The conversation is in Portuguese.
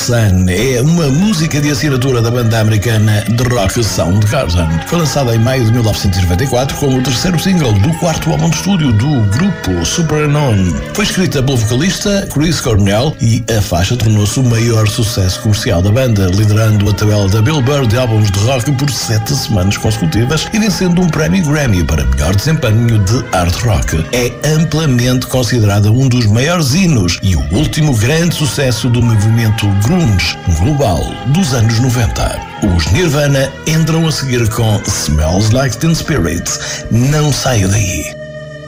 Sun é uma música de assinatura da banda americana de rock Soundgarden. Foi lançada em maio de 1994 como o terceiro single do quarto álbum de estúdio do grupo, Superunknown. Foi escrita pelo vocalista Chris Cornell e a faixa tornou-se o maior sucesso comercial da banda, liderando a tabela da Billboard de álbuns de rock por 7 semanas consecutivas e vencendo um prémio Grammy para melhor desempenho de hard rock. É amplamente considerada um dos maiores hinos e o último grande sucesso do movimento grunge global dos anos 90. Os Nirvana entram a seguir com Smells Like Teen Spirit. Não saia daí.